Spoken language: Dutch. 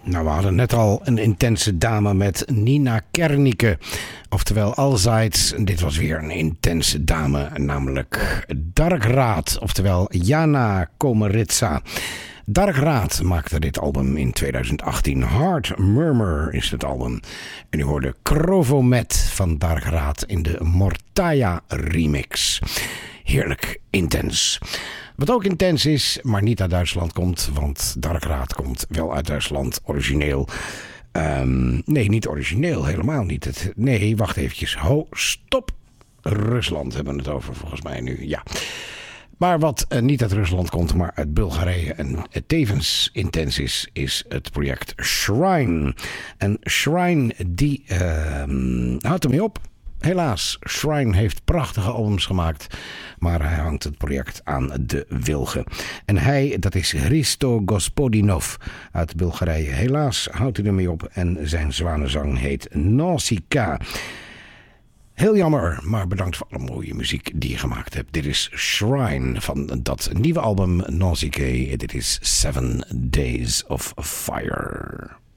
Nou, we hadden net al een intense dame met Nina Kernike. Oftewel Alzheids. Dit was weer een intense dame, namelijk Dark Raad. Oftewel Jana Komeritsa. Dark Raad maakte dit album in 2018. Heart Murmur is het album. En u hoorde Krovomet van Dark Raad in de Mortaya remix. Heerlijk intens. Wat ook intens is, maar niet uit Duitsland komt, want Dark Raad komt wel uit Duitsland, origineel. Nee, niet origineel, helemaal niet. Nee, wacht eventjes. Stop. Rusland hebben we het over volgens mij nu, ja. Maar wat niet uit Rusland komt, maar uit Bulgarije en tevens intens is het project Shrine. En Shrine, die houdt ermee op. Helaas, Shrine heeft prachtige albums gemaakt, maar hij hangt het project aan de wilgen. En hij, dat is Hristo Gospodinov uit Bulgarije. Helaas houdt hij ermee op en zijn zwanenzang heet Nausicaa. Heel jammer, maar bedankt voor alle mooie muziek die je gemaakt hebt. Dit is Shrine van dat nieuwe album Nausicaa. Dit is 7 Days of Fire.